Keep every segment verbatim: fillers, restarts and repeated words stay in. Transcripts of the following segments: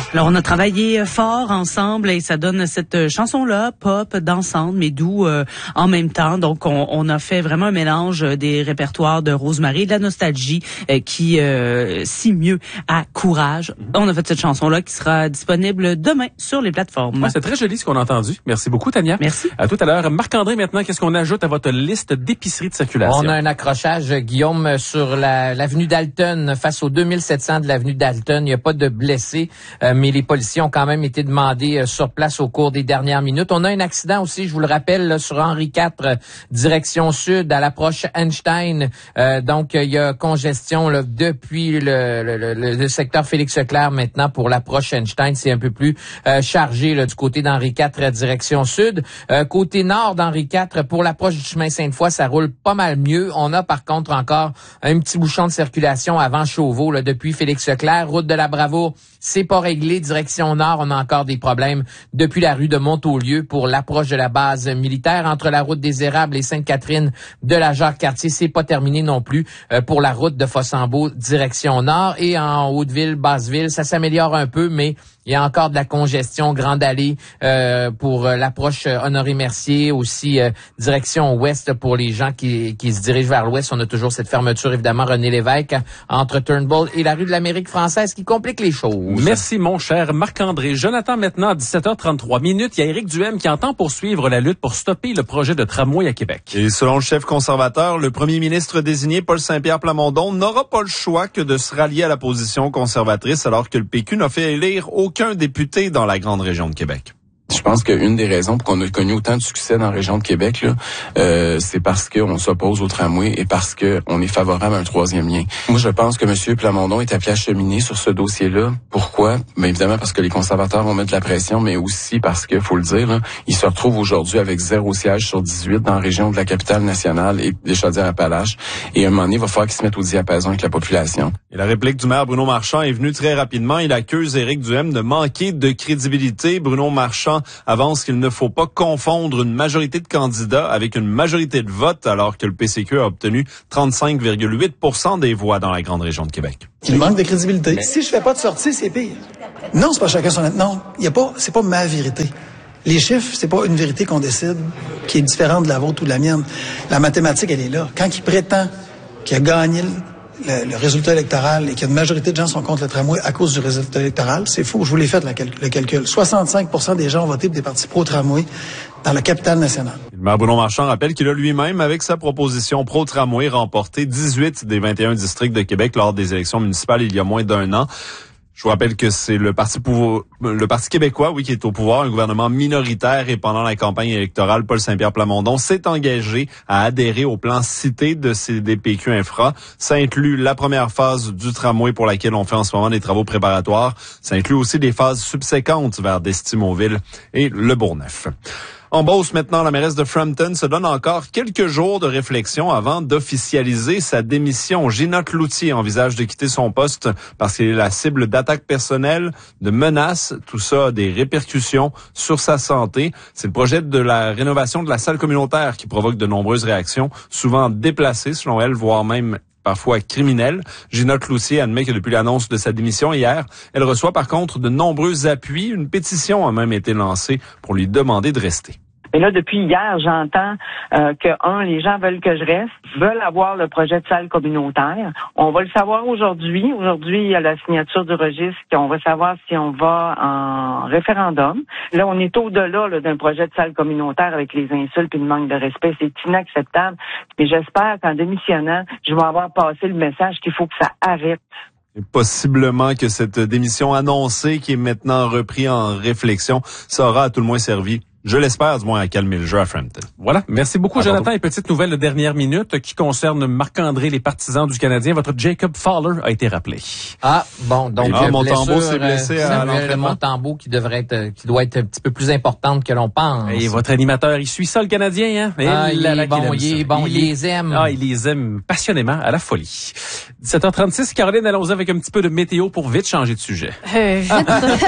Alors, on a travaillé fort ensemble et ça donne cette chanson-là, pop, dansante, mais doux euh, en même temps. Donc, on, on a fait vraiment un mélange des répertoires de Rosemary, de la nostalgie euh, qui euh, scie mieux à Courage. On a fait cette chanson-là qui sera disponible demain sur les plateformes. Ouais, c'est très joli ce qu'on a entendu. Merci beaucoup, Tania. Merci. À tout à l'heure. Marc-André, maintenant, qu'est-ce qu'on ajoute à votre liste d'épiceries de circulation? On a un accrochage, Guillaume, sur la, l'avenue Dalton, face aux deux mille sept cents de l'avenue Dalton. Il n'y a pas de blessés, euh, mais les policiers ont quand même été demandés euh, sur place au cours des dernières minutes. On a un accident aussi, je vous le rappelle, là, sur Henri quatre, euh, direction sud, à l'approche Einstein. Euh, donc, il euh, y a congestion là, depuis le, le, le, le secteur Félix-Leclerc maintenant pour l'approche Einstein. C'est un peu plus euh, chargé là, du côté d'Henri quatre, euh, direction sud. Euh, côté nord d'Henri quatre, pour l'approche du chemin Sainte-Foy, ça roule pas mal mieux. On a par contre encore un petit bouchon de circulation avant Chauveau, là, depuis Félix-Leclerc. Route de la Bravoure, c'est pas réglé. Direction nord, on a encore des problèmes depuis la rue de Montaulieu pour l'approche de la base militaire. Entre la route des Érables et Sainte-Catherine de la Jacques-Cartier, c'est pas terminé non plus euh, pour la route de Fossambeau, direction nord. Et en Hauteville, Basseville, ça s'améliore un peu, mais il y a encore de la congestion, Grande Allée euh, pour euh, l'approche euh, Honoré-Mercier, aussi euh, direction ouest pour les gens qui, qui se dirigent vers l'ouest. On a toujours cette fermeture, évidemment, René Lévesque, entre Turnbull et la rue de l'Amérique française qui complique les choses. Merci, mon cher Marc-André. Jonathan, maintenant, à dix-sept heures trente-trois minutes, il y a Éric Duhem qui entend poursuivre la lutte pour stopper le projet de tramway à Québec. Et selon le chef conservateur, le premier ministre désigné, Paul Saint-Pierre Plamondon, n'aura pas le choix que de se rallier à la position conservatrice alors que le P Q n'a fait élire aucun député dans la grande région de Québec. Je pense qu'une des raisons pour qu'on a connu autant de succès dans la région de Québec, là, euh, c'est parce qu'on s'oppose au tramway et parce qu'on est favorable à un troisième lien. Moi, je pense que M. Plamondon est appelé à cheminer sur ce dossier-là. Pourquoi? Bien évidemment parce que les conservateurs vont mettre de la pression, mais aussi parce que, faut le dire, là, il se retrouve aujourd'hui avec zéro siège sur dix-huit dans la région de la capitale nationale et des Chaudières-Appalaches. Et à un moment donné, il va falloir qu'il se mette au diapason avec la population. Et la réplique du maire Bruno Marchand est venue très rapidement. Il accuse Éric Duhem de manquer de crédibilité. Bruno Marchand avance qu'il ne faut pas confondre une majorité de candidats avec une majorité de votes, alors que le P C Q a obtenu trente-cinq virgule huit pour cent des voix dans la grande région de Québec. Il manque de crédibilité. Mais si je fais pas de sortie, c'est pire. Non, c'est pas chacun son... Non, il y a pas, c'est pas ma vérité. Les chiffres, c'est pas une vérité qu'on décide qui est différente de la vôtre ou de la mienne. La mathématique, elle est là. Quand il prétend qu'il a gagné le, le, le résultat électoral et qu'une majorité de gens sont contre le tramway à cause du résultat électoral, c'est faux. Je vous l'ai fait la cal- le calcul. soixante-cinq pour cent des gens ont voté pour des partis pro-tramway dans la capitale nationale. Le maire Bruno Marchand rappelle qu'il a lui-même, avec sa proposition pro-tramway, remporté dix-huit des vingt et un districts de Québec lors des élections municipales il y a moins d'un an. Je vous rappelle que c'est le Parti pouvoir, le Parti québécois, oui, qui est au pouvoir, un gouvernement minoritaire, et pendant la campagne électorale, Paul Saint-Pierre Plamondon s'est engagé à adhérer au plan cité de C D P Q Infra. Ça inclut la première phase du tramway pour laquelle on fait en ce moment des travaux préparatoires. Ça inclut aussi des phases subséquentes vers Destimoville et le Bourgneuf. En Beauce, maintenant, la mairesse de Frampton se donne encore quelques jours de réflexion avant d'officialiser sa démission. Gina Cloutier envisage de quitter son poste parce qu'elle est la cible d'attaques personnelles, de menaces. Tout ça a des répercussions sur sa santé. C'est le projet de la rénovation de la salle communautaire qui provoque de nombreuses réactions, souvent déplacées selon elle, voire même parfois criminelle. Gina Cloutier admet que depuis l'annonce de sa démission hier, elle reçoit par contre de nombreux appuis. Une pétition a même été lancée pour lui demander de rester. Et là, depuis hier, j'entends euh, que, un, les gens veulent que je reste, veulent avoir le projet de salle communautaire. On va le savoir aujourd'hui. Aujourd'hui, il y a la signature du registre. On va savoir si on va en référendum. Là, on est au-delà là, d'un projet de salle communautaire avec les insultes et le manque de respect. C'est inacceptable. Et j'espère qu'en démissionnant, je vais avoir passé le message qu'il faut que ça arrête. Et possiblement que cette démission annoncée, qui est maintenant reprise en réflexion, ça aura à tout le moins servi, je l'espère, du moins, à calmer le jeu à Frampton. Voilà. Merci beaucoup, à Jonathan. tantôt. Et petite nouvelle de dernière minute qui concerne Marc-André, les partisans du Canadien. Votre Jacob Fowler a été rappelé. Ah, bon, donc Ah, euh, Montembeau blessure, s'est blessé euh, à Samuel l'entraînement. Montembeau qui devrait être, qui doit être un petit peu plus importante que l'on pense. Et votre animateur, il suit ça, le Canadien, hein? Et Ah, il là, là, est bon, qu'il aime il est ça. bon, il les aime. Ah, il les aime passionnément, à la folie. dix-sept heures trente-six, Caroline, allons-y avec un petit peu de météo pour vite changer de sujet. Euh, vite.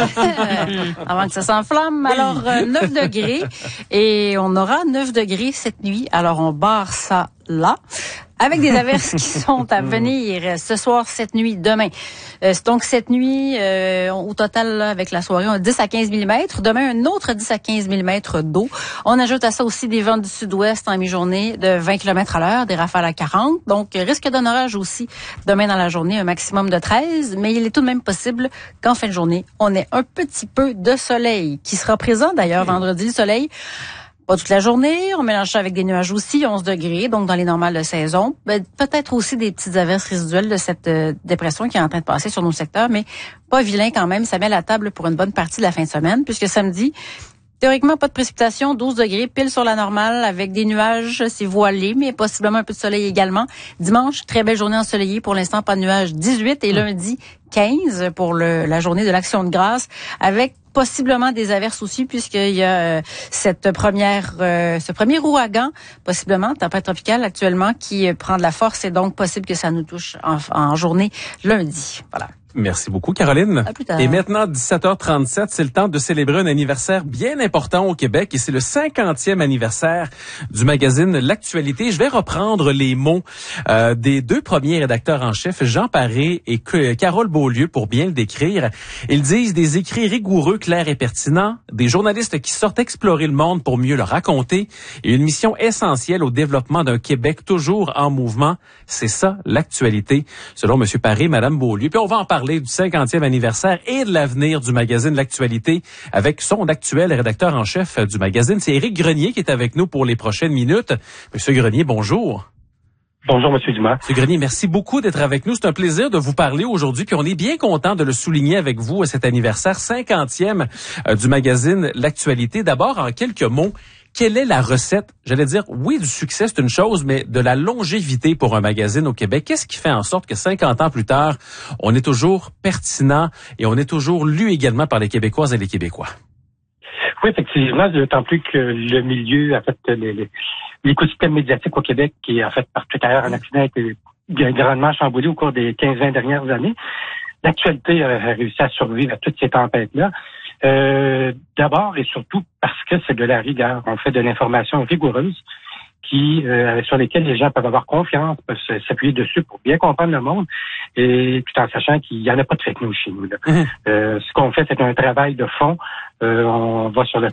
Avant que ça s'enflamme. Oui. Alors, euh, neuf degrés. Et on aura neuf degrés cette nuit. Alors, on barre ça là, avec des averses qui sont à venir ce soir, cette nuit, demain. Euh, donc, cette nuit, euh, au total, là, avec la soirée, on a dix à quinze millimètres. Demain, un autre dix à quinze millimètres d'eau. On ajoute à ça aussi des vents du sud-ouest en mi-journée de vingt kilomètres à l'heure, des rafales à quarante. Donc, risque d'un orage aussi demain dans la journée, un maximum de treize. Mais il est tout de même possible qu'en fin de journée, on ait un petit peu de soleil qui sera présent d'ailleurs vendredi, le soleil. Pas toute la journée, on mélange ça avec des nuages aussi, onze degrés, donc dans les normales de saison. Ben, peut-être aussi des petites averses résiduelles de cette euh, dépression qui est en train de passer sur nos secteurs, mais pas vilain quand même. Ça met la table pour une bonne partie de la fin de semaine, puisque samedi, théoriquement, pas de précipitation, douze degrés, pile sur la normale, avec des nuages, c'est voilé, mais possiblement un peu de soleil également. Dimanche, très belle journée ensoleillée, pour l'instant, pas de nuages, dix-huit, et lundi, quinze pour le, la journée de l'Action de grâce, avec possiblement des averses aussi, puisqu'il y a euh, cette première, euh, ce premier ouragan, possiblement, tempête tropicale actuellement, qui euh, prend de la force, et donc possible que ça nous touche en, en journée lundi. Voilà. Merci beaucoup, Caroline. À plus tard. Et maintenant, dix-sept heures trente-sept, c'est le temps de célébrer un anniversaire bien important au Québec et c'est le cinquantième anniversaire du magazine L'Actualité. Je vais reprendre les mots euh, des deux premiers rédacteurs en chef, Jean Paré et Carole Beaulieu, pour bien le décrire. Ils disent des écrits rigoureux, clairs et pertinents, des journalistes qui sortent explorer le monde pour mieux le raconter et une mission essentielle au développement d'un Québec toujours en mouvement. C'est ça, l'actualité, selon M. Paré et Mme Beaulieu. Puis on va en parler du cinquantième anniversaire et de l'avenir du magazine L'Actualité avec son actuel rédacteur en chef du magazine. C'est Éric Grenier qui est avec nous pour les prochaines minutes. Monsieur Grenier, bonjour. Bonjour, Monsieur Dumas. Monsieur Grenier, merci beaucoup d'être avec nous. C'est un plaisir de vous parler aujourd'hui, puis on est bien content de le souligner avec vous à cet anniversaire cinquantième du magazine L'Actualité. D'abord, en quelques mots, quelle est la recette, j'allais dire, oui, du succès, c'est une chose, mais de la longévité pour un magazine au Québec? Qu'est-ce qui fait en sorte que cinquante ans plus tard, on est toujours pertinent et on est toujours lu également par les Québécoises et les Québécois? Oui, effectivement, d'autant plus que le milieu, en fait, les, les, l'écosystème médiatique au Québec, qui est en fait partout ailleurs en accident, a été grandement chamboulé au cours des quinze vingt dernières années. L'actualité a réussi à survivre à toutes ces tempêtes-là. Euh, d'abord et surtout parce que c'est de la rigueur. On fait de l'information rigoureuse qui euh, sur lesquelles les gens peuvent avoir confiance, peuvent s'appuyer dessus pour bien comprendre le monde, et tout en sachant qu'il n'y en a pas de fake news chez nous. Là. Mmh. Euh, ce qu'on fait, c'est un travail de fond. Euh, on va sur le